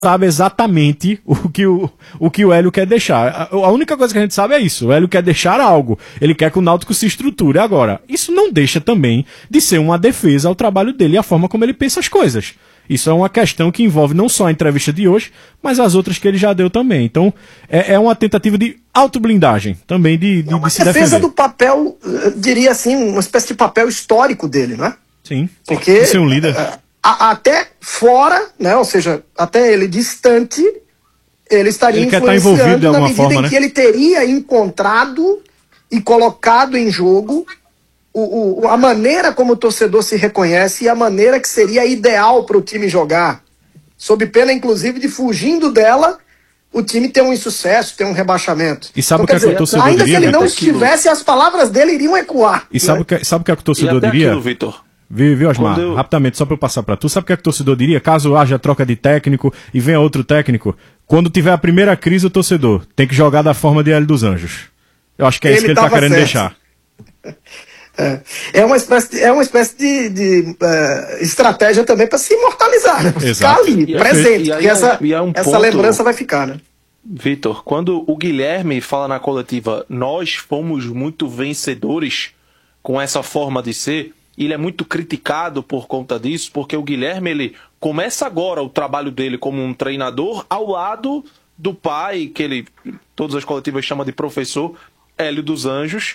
sabe exatamente o que o Hélio quer deixar. A única coisa que a gente sabe é isso. O Hélio quer deixar algo. Ele quer que o Náutico se estruture. Agora, isso não deixa também de ser uma defesa ao trabalho dele e a forma como ele pensa as coisas. Isso é uma questão que envolve não só a entrevista de hoje, mas as outras que ele já deu também. Então, é uma tentativa de autoblindagem também de se defender. Defesa do papel, diria assim, uma espécie de papel histórico dele, não é? Sim. Porque ser um líder. Até fora, né? Ou seja, até ele distante, ele estaria influenciando na medida em que ele teria encontrado e colocado em jogo a maneira como o torcedor se reconhece e a maneira que seria ideal para o time jogar. Sob pena, inclusive, de fugindo dela, o time ter um insucesso, ter um rebaixamento. E sabe então, o que o torcedor ainda diria? Ainda que ele não estivesse, as palavras dele iriam ecoar. E sabe o que o torcedor diria? Vitor. Viu, Osmar? Rapidamente, só para eu passar para tu. Sabe o que o torcedor diria? Caso haja troca de técnico e venha outro técnico, quando tiver a primeira crise, o torcedor tem que jogar da forma de Hélio dos Anjos. Eu acho que é isso que ele está querendo deixar. É uma espécie de estratégia também para se imortalizar, né? Ficar ali, presente, porque essa lembrança vai ficar, né? Vitor, quando o Guilherme fala na coletiva, nós fomos muito vencedores com essa forma de ser, ele é muito criticado por conta disso, porque o Guilherme, ele começa agora o trabalho dele como um treinador ao lado do pai, que ele, todas as coletivas chamam de professor, Hélio dos Anjos.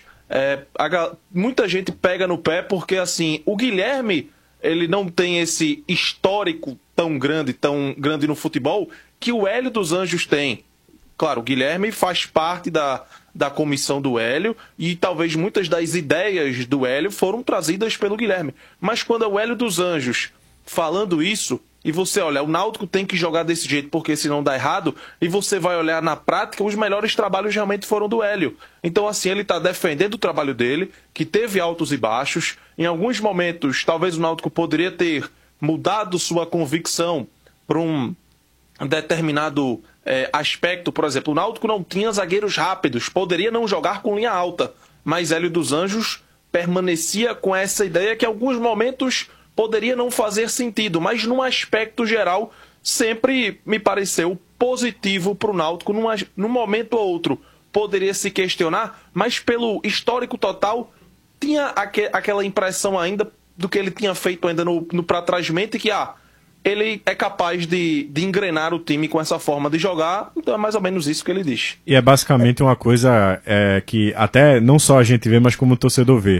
Muita gente pega no pé porque, assim, o Guilherme, ele não tem esse histórico tão grande no futebol que o Hélio dos Anjos tem. Claro, o Guilherme faz parte da comissão do Hélio e talvez muitas das ideias do Hélio foram trazidas pelo Guilherme. Mas quando é o Hélio dos Anjos falando isso, e você olha, o Náutico tem que jogar desse jeito porque senão dá errado, e você vai olhar na prática, os melhores trabalhos realmente foram do Hélio. Então, assim, ele está defendendo o trabalho dele, que teve altos e baixos. Em alguns momentos, talvez o Náutico poderia ter mudado sua convicção para um determinado aspecto. Por exemplo, o Náutico não tinha zagueiros rápidos, poderia não jogar com linha alta, mas Hélio dos Anjos permanecia com essa ideia que em alguns momentos poderia não fazer sentido, mas num aspecto geral sempre me pareceu positivo para o Náutico. Num momento ou outro poderia se questionar, mas pelo histórico total tinha aquela impressão ainda do que ele tinha feito ainda no pra trás-mente, que ele é capaz de engrenar o time com essa forma de jogar. Então é mais ou menos isso que ele diz. E é basicamente uma coisa que até não só a gente vê, mas como o torcedor vê.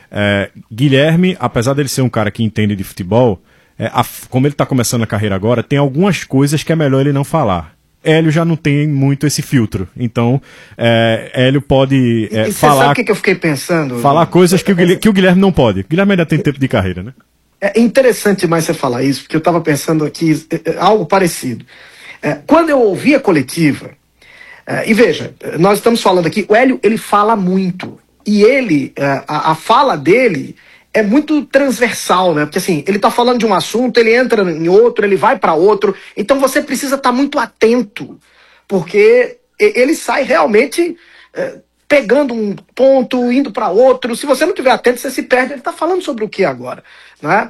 Guilherme, apesar dele ser um cara que entende de futebol, como ele está começando a carreira agora, tem algumas coisas que é melhor ele não falar. Hélio já não tem muito esse filtro. Então, Hélio pode falar... Sabe o que eu fiquei pensando? Falar coisas que o Guilherme não pode. O Guilherme ainda tem tempo de carreira, né? É interessante demais você falar isso, porque eu estava pensando aqui algo parecido. Quando eu ouvi a coletiva, e veja, nós estamos falando aqui, o Hélio, ele fala muito. E ele, a fala dele é muito transversal, né? Porque assim, ele tá falando de um assunto, ele entra em outro, ele vai para outro. Então você precisa estar muito atento, porque ele sai realmente pegando um ponto, indo para outro. Se você não estiver atento, você se perde. Ele tá falando sobre o que agora, né?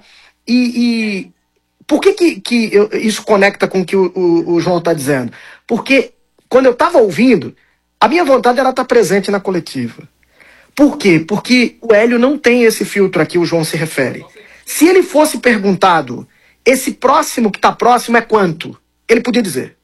E por que isso conecta com o que o João tá dizendo? Porque quando eu estava ouvindo, a minha vontade era estar presente na coletiva. Por quê? Porque o Hélio não tem esse filtro a que o João se refere. Se ele fosse perguntado, esse próximo que está próximo é quanto? Ele podia dizer.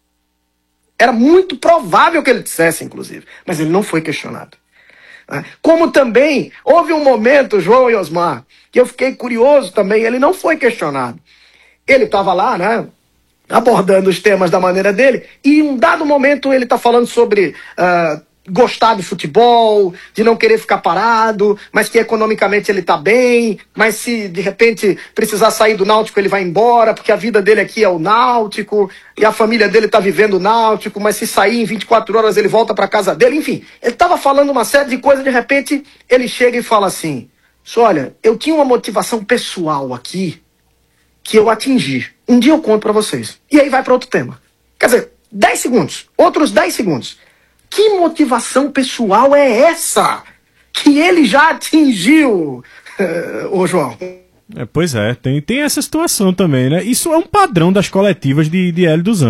Era muito provável que ele dissesse, inclusive. Mas ele não foi questionado. Como também, houve um momento, João e Osmar, que eu fiquei curioso também, ele não foi questionado. Ele estava lá, né, abordando os temas da maneira dele, e em um dado momento ele está falando sobre... gostar do futebol, de não querer ficar parado, mas que economicamente ele tá bem, mas se de repente precisar sair do Náutico ele vai embora, porque a vida dele aqui é o Náutico, e a família dele tá vivendo o Náutico, mas se sair em 24 horas ele volta pra casa dele, enfim. Ele tava falando uma série de coisas, de repente ele chega e fala assim, olha, eu tinha uma motivação pessoal aqui, que eu atingi. Um dia eu conto pra vocês. E aí vai pra outro tema. Quer dizer, 10 segundos, outros 10 segundos. Que motivação pessoal é essa que ele já atingiu, ô João? Pois é, tem essa situação também, né? Isso é um padrão das coletivas de Hélio dos Anjos.